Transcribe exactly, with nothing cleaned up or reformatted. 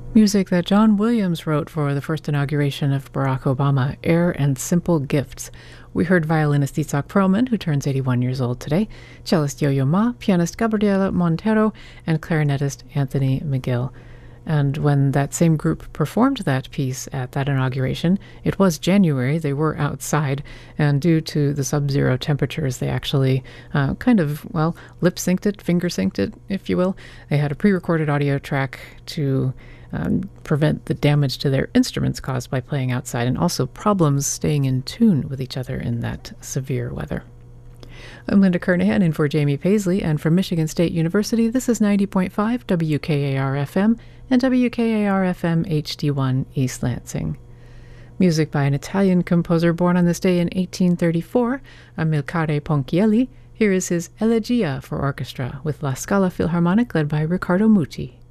Music that John Williams wrote for the first inauguration of Barack Obama, Air and Simple Gifts. We heard violinist Itzhak Perlman, who turns eighty-one years old today, cellist Yo-Yo Ma, pianist Gabriela Montero, and clarinetist Anthony McGill. And when that same group performed that piece at that inauguration, it was January, they were outside, and due to the sub-zero temperatures, they actually uh, kind of, well, lip-synced it, finger-synced it, if you will. They had a pre-recorded audio track to Um, prevent the damage to their instruments caused by playing outside, and also problems staying in tune with each other in that severe weather. I'm Linda Kernahan in for Jamie Paisley, and from Michigan State University, this is ninety point five W K A R F M and W K A R F M H D one East Lansing. Music by an Italian composer born on this day in eighteen thirty-four, Amilcare Ponchielli. Here is his Elegia for orchestra with La Scala Philharmonic led by Riccardo Muti.